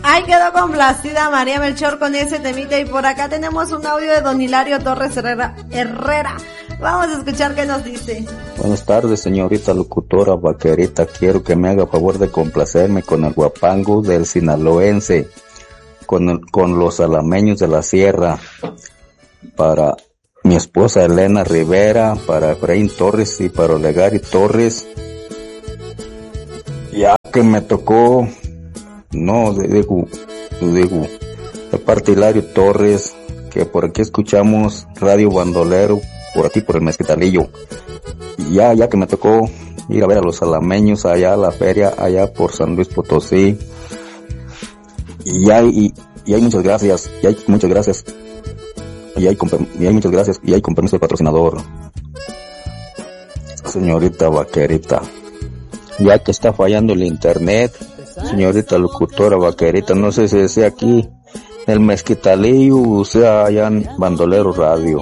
Ahí quedó complacida María Melchor con ese temita y por acá tenemos un audio de don Hilario Torres Herrera. Vamos a escuchar qué nos dice. Buenas tardes, señorita locutora vaquerita. Quiero que me haga favor de complacerme con el guapango del sinaloense, con los alameños de la sierra, para mi esposa Elena Rivera, para Efraín Torres y para Olegari Torres. Ya que me tocó, digo, de parte de Hilario Torres, que por aquí escuchamos Radio Bandolero, por aquí por el Mezquitalillo. Ya que me tocó ir a ver a los alameños allá a la feria, allá por San Luis Potosí. Y hay muchas gracias, y hay muchas gracias, y hay muchas gracias, y hay con permiso del patrocinador. Señorita vaquerita, ya que está fallando el internet, señorita locutora vaquerita, no sé si sea aquí en el Mezquitalillo o sea allá en Bandolero Radio.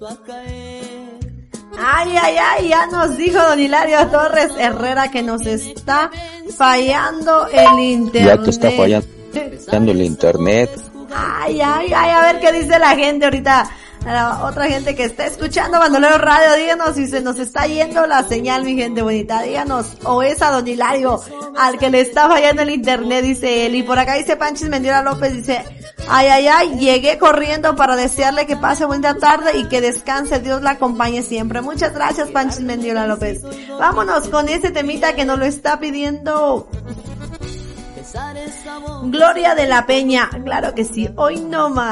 Ay, ya nos dijo don Hilario Torres Herrera que nos está fallando el internet. Ya que está fallando el internet. Ay, a ver qué dice la gente ahorita. La otra gente que está escuchando Bandolero Radio, díganos si se nos está yendo la señal, mi gente bonita, díganos, o es a don Hilario al que le está fallando el internet, dice él. Y por acá dice Panchis Mendiola López, dice, ay, llegué corriendo para desearle que pase buena tarde y que descanse, Dios la acompañe siempre. Muchas gracias, Panchis Mendiola López. Vámonos con ese temita que nos lo está pidiendo Gloria de la Peña, claro que sí, hoy no más.